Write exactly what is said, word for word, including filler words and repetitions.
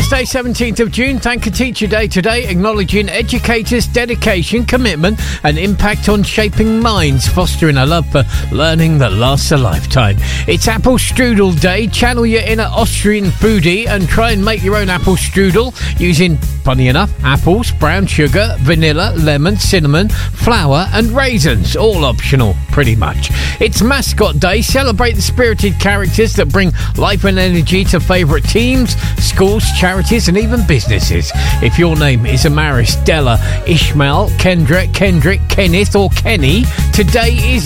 Thursday, seventeenth of June. Thank a Teacher Day today, acknowledging educators' dedication, commitment and impact on shaping minds, fostering a love for learning that lasts a lifetime. It's Apple Strudel Day. Channel your inner Austrian foodie and try and make your own apple strudel using, funny enough, apples, brown sugar, vanilla, lemon, cinnamon, flour and raisins. All optional, pretty much. It's Mascot Day. Celebrate the spirited characters that bring life and energy to favourite teams, schools, charities and even businesses. If your name is Amaris, Della, Ishmael, Kendra, Kendrick, Kenneth or Kenny, today is